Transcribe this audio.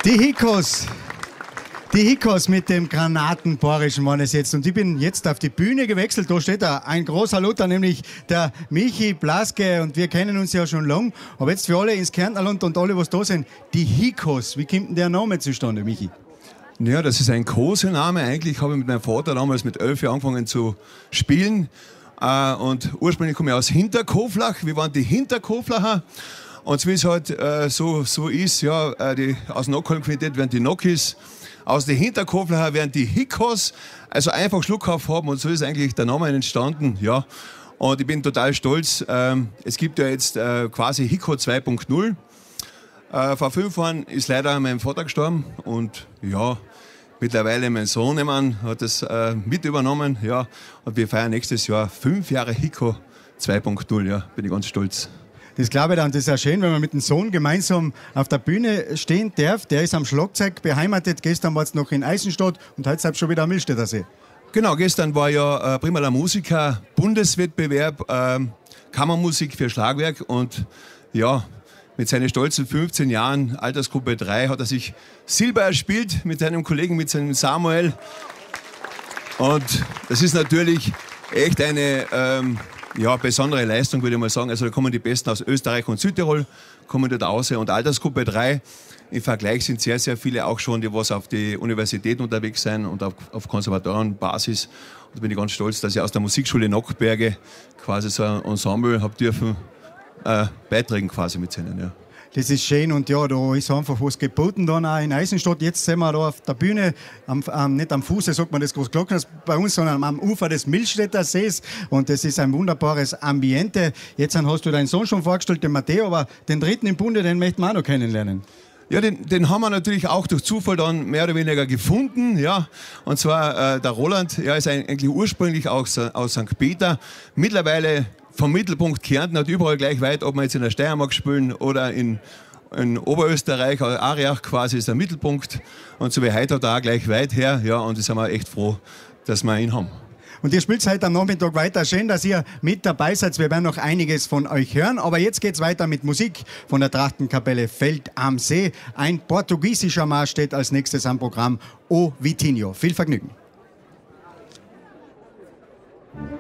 Die Hikos mit dem Granatenborischen waren es jetzt. Und ich bin jetzt auf die Bühne gewechselt. Da steht ein großer Luther, nämlich der Michi Blaske. Und wir kennen uns ja schon lang. Aber jetzt für alle ins Kärntnerland und alle, was da sind, die Hikos. Wie kommt denn der Name zustande, Michi? Ja, das ist ein Kosename. Eigentlich habe ich mit meinem Vater damals mit 11 Jahren angefangen zu spielen. Und ursprünglich komme ich aus Hinterkoflach. Wir waren die Hinterkoflacher. Und wie es halt so ist, ja, aus Nockholm-Quintett werden die Nockis, aus den Hinterkoflacher werden die Hikos, also einfach Schluckauf haben, und so ist eigentlich der Name entstanden, ja. Und ich bin total stolz. Es gibt ja jetzt quasi Hiko 2.0. Vor 5 Jahren ist leider mein Vater gestorben und ja, mittlerweile mein Sohnemann hat das mit übernommen, ja. Und wir feiern nächstes Jahr 5 Jahre Hiko 2.0, ja, bin ich ganz stolz. Das glaube ich dann, das ist ja schön, wenn man mit dem Sohn gemeinsam auf der Bühne stehen darf. Der ist am Schlagzeug beheimatet. Gestern war es noch in Eisenstadt und heute ist schon wieder am Millstätter See. Genau, gestern war ja Prima la Musica Bundeswettbewerb, Kammermusik für Schlagwerk, und ja, mit seinen stolzen 15 Jahren, Altersgruppe 3, hat er sich Silber erspielt mit seinem Kollegen, mit seinem Samuel. Und das ist natürlich echt eine besondere Leistung, würde ich mal sagen. Also da kommen die Besten aus Österreich und Südtirol, kommen dort raus. Und Altersgruppe 3, im Vergleich sind sehr, sehr viele auch schon, die was auf die Universität unterwegs sind und auf Konservatorienbasis. Und da bin ich ganz stolz, dass ich aus der Musikschule Nockberge quasi so ein Ensemble habe dürfen beitragen quasi mit seinen, ja. Das ist schön und ja, da ist einfach was geboten dann auch in Eisenstadt. Jetzt sind wir da auf der Bühne, nicht am Fuße, sagt man das Großglockners bei uns, sondern am Ufer des Millstätter Sees, und das ist ein wunderbares Ambiente. Jetzt hast du deinen Sohn schon vorgestellt, den Matteo, aber den dritten im Bunde, den möchten wir auch noch kennenlernen. Ja, den haben wir natürlich auch durch Zufall dann mehr oder weniger gefunden, ja. Und zwar der Roland, er ist eigentlich ursprünglich auch aus St. Peter, mittlerweile vom Mittelpunkt Kärnten, hat überall gleich weit, ob wir jetzt in der Steiermark spielen oder in Oberösterreich, Ariach quasi ist der Mittelpunkt. Und so wie heute hat er auch gleich weit her, ja, und da sind wir echt froh, dass wir ihn haben. Und ihr spielt heute am Nachmittag weiter. Schön, dass ihr mit dabei seid. Wir werden noch einiges von euch hören. Aber jetzt geht's weiter mit Musik von der Trachtenkapelle Feld am See. Ein portugiesischer Marsch steht als nächstes am Programm. O Vitinho. Viel Vergnügen.